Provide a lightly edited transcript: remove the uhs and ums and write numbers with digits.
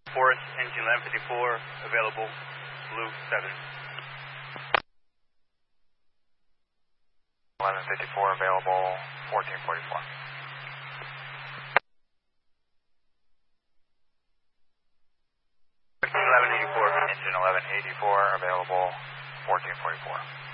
Forest, engine 1154, available, blue 7. 1154, available, 1444. Engine 1184, available, 1444.